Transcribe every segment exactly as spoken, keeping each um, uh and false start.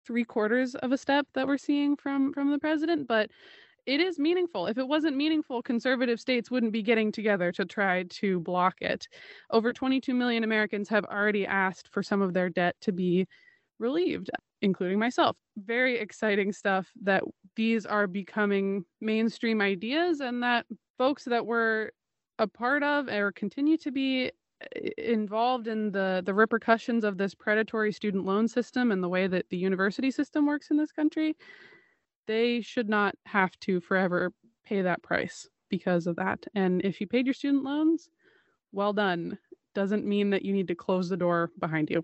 three quarters of a step that we're seeing from from the president, but it is meaningful. If it wasn't meaningful, conservative states wouldn't be getting together to try to block it. Over twenty-two million Americans have already asked for some of their debt to be relieved, including myself. Very exciting stuff that these are becoming mainstream ideas and that folks that were a part of or continue to be i- involved in the the repercussions of this predatory student loan system and the way that the university system works in this country, they should not have to forever pay that price because of that. And if you paid your student loans, well done. Doesn't mean that you need to close the door behind you.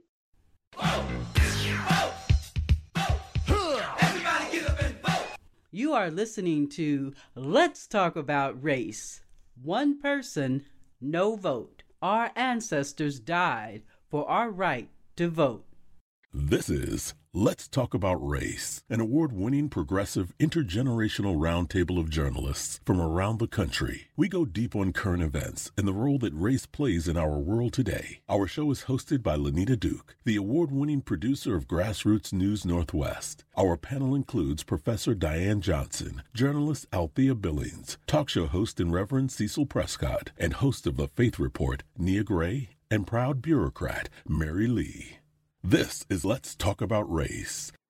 You are listening to Let's Talk About Race. One person, no vote. Our ancestors died for our right to vote. This is Let's Talk About Race, an award-winning progressive intergenerational roundtable of journalists from around the country. We go deep on current events and the role that race plays in our world today. Our show is hosted by Lanita Duke, the award-winning producer of Grassroots News Northwest. Our panel includes Professor Diane Johnson, journalist Althea Billings, talk show host and Reverend Cecil Prescott, and host of The Faith Report, Nia Gray, and proud bureaucrat Mary Lee. This is Let's Talk About Race.